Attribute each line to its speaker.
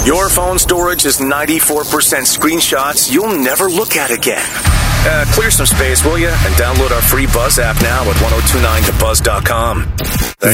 Speaker 1: Your phone storage is 94% screenshots you'll never look at again. Clear some space, will you? And download our free Buzz app now at 1029thebuzz.com.